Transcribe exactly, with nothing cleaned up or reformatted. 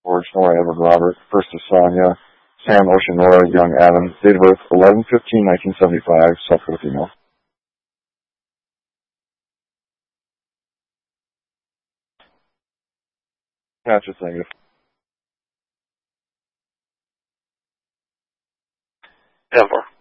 George, Nora, Edward, Robert. First is Sonia. Sam, Ocean, Nora, Young, Adam. Date of birth, eleven fifteen nineteen seventy-five. Self for the female. Match is negative. ten four.